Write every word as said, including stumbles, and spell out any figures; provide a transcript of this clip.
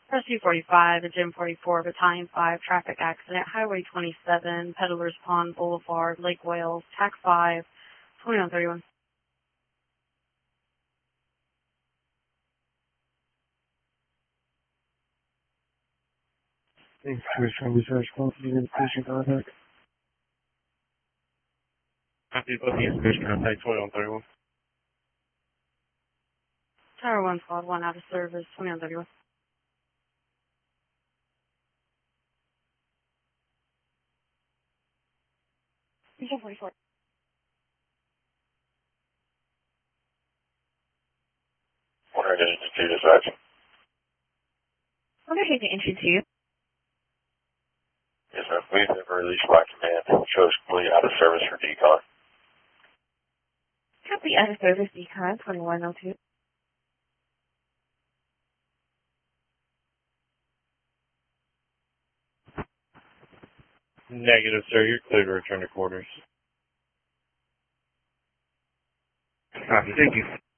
Rescue forty-five, and Gym forty-four, Battalion five, traffic accident, Highway twenty-seven, Peddlers Pond Boulevard, Lake Wales, T A C five, twenty-one thirty-one. Thanks for trying to research quality and patient contact. Copy, both the information contact twenty-one thirty-one. Tower one, Squad one, out of service, twenty-one thirty-one. Gym forty-four. one hundred two dispatch. one hundred entry two. Yes, ma'am. We've been released by command. Shows complete out of service for decon. Copy, out of service, decon, twenty-one oh two. Negative, sir. You're clear to return to quarters. Copy, thank you.